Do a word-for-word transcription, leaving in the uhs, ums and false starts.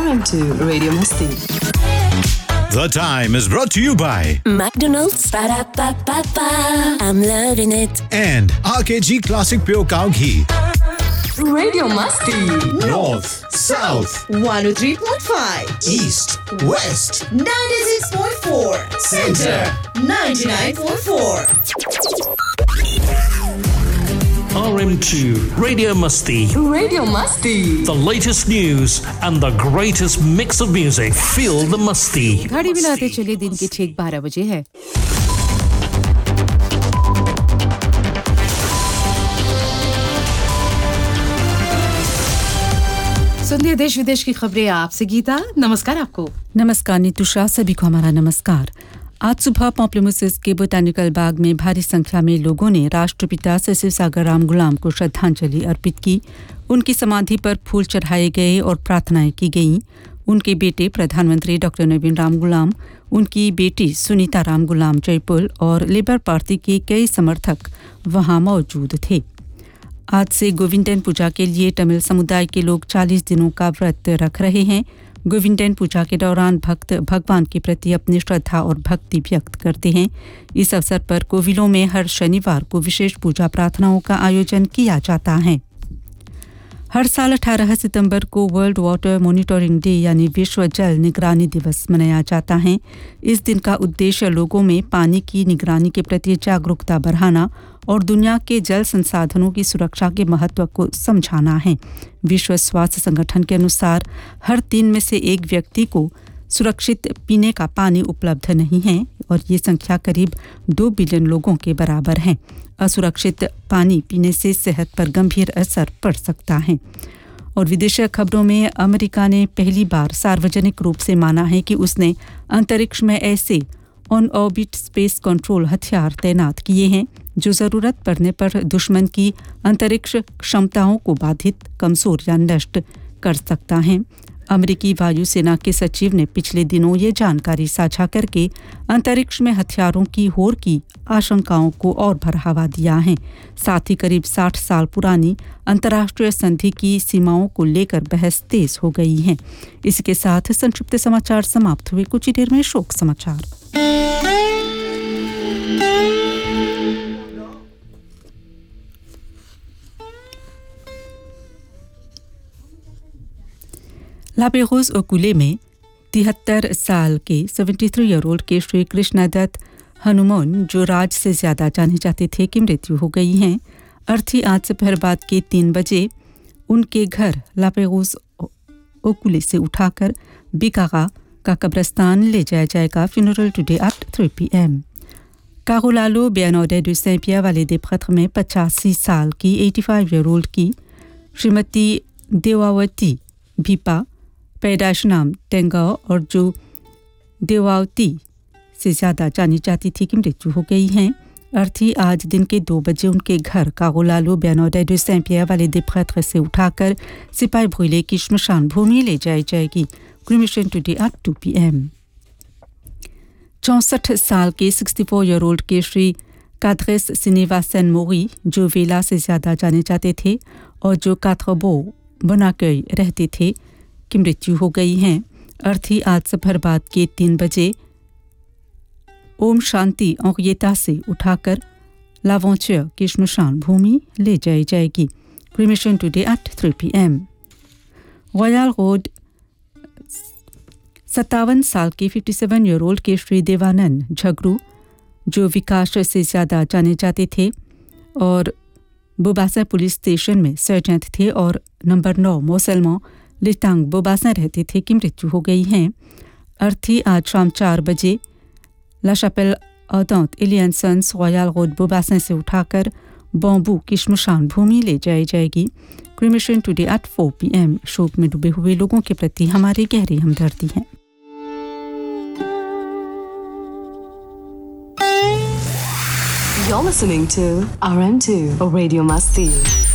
R M two Radio Masti. The Time is brought to you by McDonald's. Ba-da-ba-ba-ba. I'm loving it. and R K G Classic Pure Cow Ghee. Radio Masti. North, South, one oh three point five, East, West, ninety-six point four, Center, ninety-nine point four. R M two Radio Musty. Radio Masti. The latest news and the greatest mix of music. Feel the musty. घड़ी मिलाते चले दिन के ठीक बारह बजे है। सुनिए देश विदेश की खबरें आपसे गीता। नमस्कार आपको। नमस्कार नितुषा, सभी को हमारा नमस्कार। आज सुबह पॉम्प्लेमुसिस के बोटानिकल बाग में भारी संख्या में लोगों ने राष्ट्रपिता सर शिवसागर राम गुलाम को श्रद्धांजलि अर्पित की। उनकी समाधि पर फूल चढ़ाए गए और प्रार्थनाएं की गईं। उनके बेटे प्रधानमंत्री डॉक्टर नवीन राम गुलाम, उनकी बेटी सुनीता राम गुलाम जयपुर और लेबर पार्टी के कई समर्थक वहां मौजूद थे। आज से गोविंदन पूजा के लिए तमिल समुदाय के लोग चालीस दिनों का व्रत रख रहे हैं। गोविंदन पूजा के दौरान भक्त भगवान के प्रति अपनी श्रद्धा और भक्ति व्यक्त करते हैं। इस अवसर पर कोविलों में हर शनिवार को विशेष पूजा प्रार्थनाओं का आयोजन किया जाता है। हर साल अठारह सितंबर को वर्ल्ड वाटर मॉनिटरिंग डे यानी विश्व जल निगरानी दिवस मनाया जाता है। इस दिन का उद्देश्य लोगों में पानी की निगरानी के प्रति जागरूकता बढ़ाना और दुनिया के जल संसाधनों की सुरक्षा के महत्व को समझाना है। विश्व स्वास्थ्य संगठन के अनुसार हर तीन में से एक व्यक्ति को सुरक्षित पीने का पानी उपलब्ध नहीं है और ये संख्या करीब दो बिलियन लोगों के बराबर है। असुरक्षित पानी पीने से सेहत पर गंभीर असर पड़ सकता है। और विदेशी खबरों में अमेरिका ने पहली बार सार्वजनिक रूप से माना है कि उसने अंतरिक्ष में ऐसे ऑन ऑर्बिट स्पेस कंट्रोल हथियार तैनात किए हैं जो ज़रूरत पड़ने पर दुश्मन की अंतरिक्ष क्षमताओं को बाधित, कमजोर या नष्ट कर सकता है। अमेरिकी वायुसेना के सचिव ने पिछले दिनों ये जानकारी साझा करके अंतरिक्ष में हथियारों की होड़ की आशंकाओं को और बढ़ावा दिया है। साथ ही करीब साठ साल पुरानी अंतर्राष्ट्रीय संधि की सीमाओं को लेकर बहस तेज हो गई है। इसके साथ संक्षिप्त समाचार समाप्त हुए। कुछ ही देर में शोक समाचार। लापेरोज ओकुले में तिहत्तर साल के तिहत्तर ईयर ओल्ड के श्री कृष्णदत्त हनुमान, जो राज से ज्यादा जाने जाते थे, की मृत्यु हो गई है। अर्थी आज दोपहर बाद के तीन बजे उनके घर लापेरोज ओकुले से उठाकर बिकागा का कब्रिस्तान ले जाया जाएगा। Funeral today at three P M. कारोलालो बेनोडे do सेंपियर वाले दे प्रत्र में पचासी साल की पचासी ईयर ओल्ड की श्रीमती देवावती भीपा, पैदाश नाम टेंगा और जो देवावती से ज़्यादा जानी जाती थी, की मृत्यु हो गई है। अर्थी आज दिन के दो बजे उनके घर कारोलालो बेनोडे डू सेंपियर वाले दे प्रत्र से उठाकर सिपाही भोइले की श्मशान भूमि ले जाई जाएगी। Cremation today at to P M. चौंसठ साल के चौंसठ ईयर ओल्ड के श्री काद्रेस सिनेवासन मोरी, जो वेला से ज़्यादा जाने जाते थे और जो काथरबो बनाकर रहते थे, की मृत्यु हो गई है। अर्थी आज दोपहर बाद के तीन बजे ओम शांति औरियता से उठाकर लावोंचर की श्मशान भूमि ले जाई जाएगी। Cremation today at three P M. Royal road सत्तावन साल के सत्तावन ईयर ओल्ड के श्री देवानंद झगरू, जो विकास से ज़्यादा जाने जाते थे और बोबासा पुलिस स्टेशन में सर्जेंट थे और नंबर नौ मोसलमो लिटांग बोबासा रहते थे, की मृत्यु हो गई है। अर्थी आज शाम चार बजे ला शापेल अदौत एलियंसन्स रॉयल रोड बोबासा से उठाकर बॉम्बू की श्मशान भूमि ले जाई जाएगी। Cremation today at four P M. शोक में डूबे हुए लोगों के प्रति हमारी गहरी हमदर्दी है। You're listening to R M two Radio Masti.